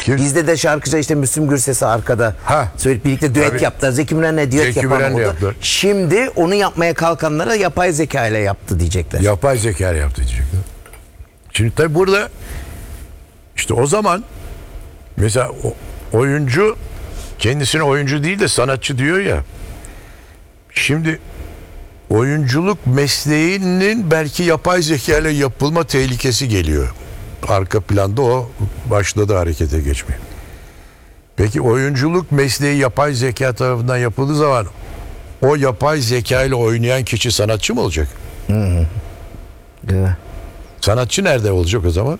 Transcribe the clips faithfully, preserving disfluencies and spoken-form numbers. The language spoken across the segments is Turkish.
Kim? Bizde de şarkıcı işte Müslüm Gürses'i arkada Ha. söyleyip birlikte düet Tabii. yaptılar. Zeki Müren'le düet Zeki yapan Müren'le oldu. yaptılar. Şimdi onu yapmaya kalkanlara yapay zeka ile yaptı diyecekler. Yapay zeka yaptı diyecekler. Şimdi tabi burada işte o zaman mesela o, oyuncu kendisine oyuncu değil de sanatçı diyor ya. Şimdi oyunculuk mesleğinin belki yapay zeka ile yapılma tehlikesi geliyor. Arka planda o başladı harekete geçmeye. Peki oyunculuk mesleği yapay zeka tarafından yapıldığı zaman o yapay zeka ile oynayan kişi sanatçı mı olacak? Evet. Sanatçı nerede olacak o zaman?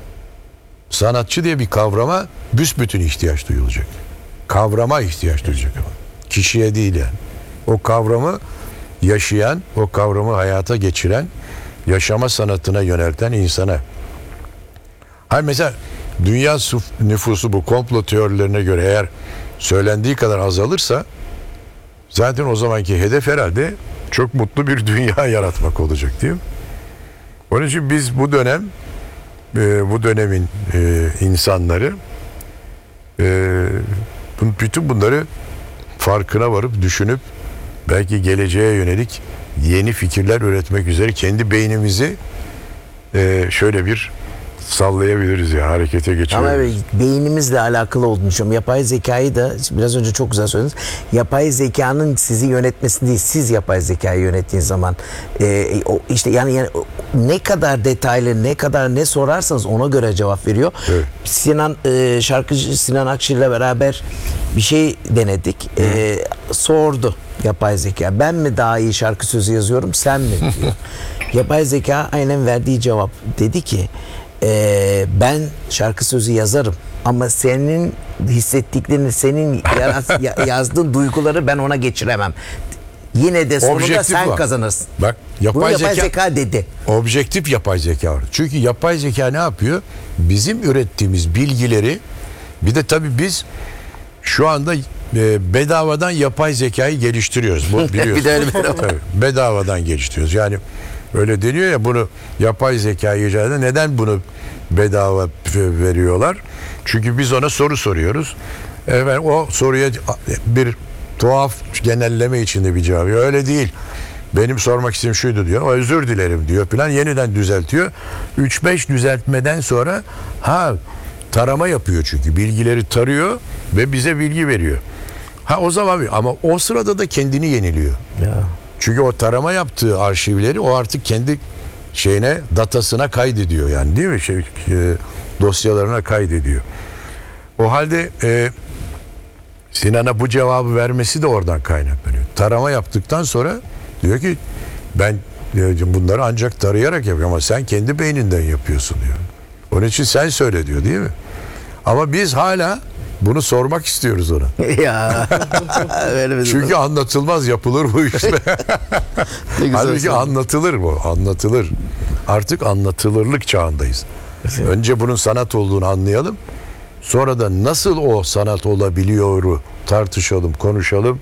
Sanatçı diye bir kavrama büsbütün ihtiyaç duyulacak. Kavrama ihtiyaç duyacak ama. Kişiye değil yani. O kavramı yaşayan, o kavramı hayata geçiren, yaşama sanatına yönelten insana. Hayır mesela dünya nüfusu bu komplo teorilerine göre eğer söylendiği kadar azalırsa zaten o zamanki hedef herhalde çok mutlu bir dünya yaratmak olacak değil mi? Onun için biz bu dönem e, bu dönemin e, insanları e, bütün bunları farkına varıp düşünüp belki geleceğe yönelik yeni fikirler üretmek üzere kendi beynimizi e, şöyle bir sallayabiliriz ya, harekete Ama geçirebiliriz. evet, beynimizle alakalı olduğunu düşünüyorum. Yapay zekayı da biraz önce çok güzel söylediniz. Yapay zekanın sizi yönetmesini değil, siz yapay zekayı yönettiğiniz zaman e, o işte yani, yani o, ne kadar detaylı, ne kadar ne sorarsanız ona göre cevap veriyor. Evet. Sinan e, şarkıcı Sinan Akçil'le beraber bir şey denedik. E, sordu yapay zeka. Ben mi daha iyi şarkı sözü yazıyorum, sen mi diyor. Yapay zeka aynen verdiği cevap. Dedi ki Ee, ben şarkı sözü yazarım ama senin hissettiklerini, senin yaraz- ya- yazdığın duyguları ben ona geçiremem. Yine de sonunda Objektif sen var. kazanırsın. Bak Bunu yapay, yapay zeka, zeka dedi. objektif yapay zeka var. Çünkü yapay zeka ne yapıyor? Bizim ürettiğimiz bilgileri, bir de tabii biz şu anda e, bedavadan yapay zekayı geliştiriyoruz. Bu biliyorsunuz. Bir de öyle bir şey var. Tabii, bedavadan geliştiriyoruz. Yani öyle deniyor ya, bunu yapay zekayı icat eden, neden bunu bedava veriyorlar? Çünkü biz ona soru soruyoruz. Evet, o soruya bir tuhaf genelleme içinde bir cevap. Öyle değil. Benim sormak istediğim şuydu diyor. Özür dilerim diyor falan, yeniden düzeltiyor. üç beş düzeltmeden sonra ha tarama yapıyor çünkü. Bilgileri tarıyor ve bize bilgi veriyor. Ha o zaman, ama o sırada da kendini yeniliyor. Ya. Çünkü o tarama yaptığı arşivleri o artık kendi şeyine, datasına kaydediyor yani, değil mi? Şey, e, dosyalarına kaydediyor. O halde e, Sinan'a bu cevabı vermesi de oradan kaynaklanıyor. Tarama yaptıktan sonra diyor ki ben e, bunları ancak tarayarak yapıyorum ama sen kendi beyninden yapıyorsun diyor. Onun için sen söyle diyor, değil mi? Ama biz hala bunu sormak istiyoruz ona. Ya. Öyle bir Çünkü anlatılmaz, yapılır bu işte. Ne güzel Halbuki söyledin. anlatılır bu, anlatılır. Artık anlatılırlık çağındayız. Önce bunun sanat olduğunu anlayalım. Sonra da nasıl o sanat olabiliyoru tartışalım, konuşalım.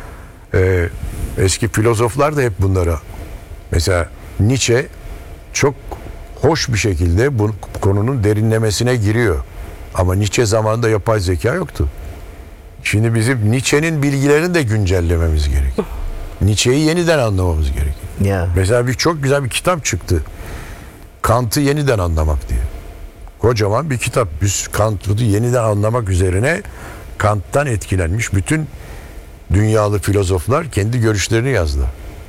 Ee, eski filozoflar da hep bunlara. Mesela Nietzsche çok hoş bir şekilde bu konunun derinlemesine giriyor. Ama Nietzsche zamanında yapay zeka yoktu. Şimdi bizim Nietzsche'nin bilgilerini de güncellememiz gerekiyor. Nietzsche'yi yeniden anlamamız gerekiyor. Ya. Mesela bir çok güzel bir kitap çıktı. Kant'ı yeniden anlamak diye. Kocaman bir kitap. Biz Kant'ı yeniden anlamak üzerine Kant'tan etkilenmiş bütün dünyalı filozoflar kendi görüşlerini yazdılar.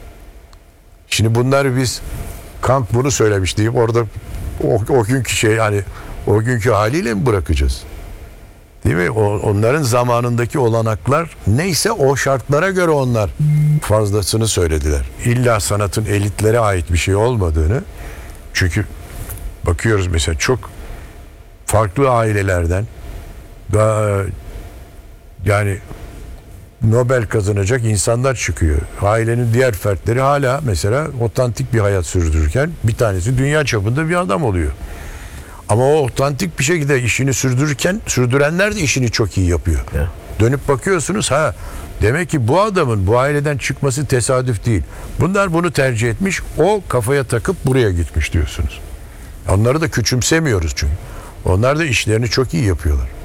Şimdi bunları biz Kant bunu söylemiş deyip orada o, o günkü şey, hani o günkü haliyle mi bırakacağız? Değil mi? O, onların zamanındaki olanaklar neyse o şartlara göre onlar fazlasını söylediler. İlla sanatın elitlere ait bir şey olmadığını, çünkü bakıyoruz mesela çok farklı ailelerden daha yani Nobel kazanacak insanlar çıkıyor. Ailenin diğer fertleri hala mesela otantik bir hayat sürdürürken bir tanesi dünya çapında bir adam oluyor. Ama o otantik bir şekilde işini sürdürürken sürdürenler de işini çok iyi yapıyor. Ya. Dönüp bakıyorsunuz, ha demek ki bu adamın bu aileden çıkması tesadüf değil. Bunlar bunu tercih etmiş, o kafaya takıp buraya gitmiş diyorsunuz. Onları da küçümsemiyoruz çünkü. Onlar da işlerini çok iyi yapıyorlar.